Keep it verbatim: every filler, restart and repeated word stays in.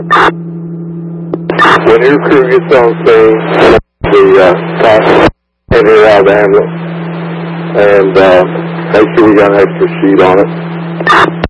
When your crew gets on scene, the uh, top enter out of the ambulance, and uh, make sure we got an extra sheet on it.